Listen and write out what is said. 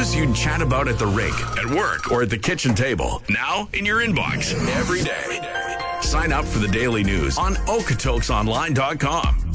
news you'd chat about at the rink, at work, or at the kitchen table. Now in your inbox every day. Sign up for the daily news on Okotoksonline.com.